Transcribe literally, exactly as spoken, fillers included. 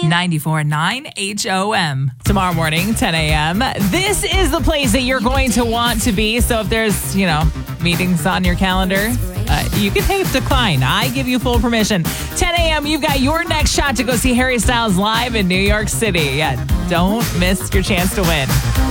ninety-four point nine H O M. Tomorrow morning, ten a.m. This is the place that you're going to want to be. So if there's, you know, meetings on your calendar, uh, you can take decline. I give you full permission. ten a.m. You've got your next shot to go see Harry Styles live in New York City. Yeah, don't miss your chance to win.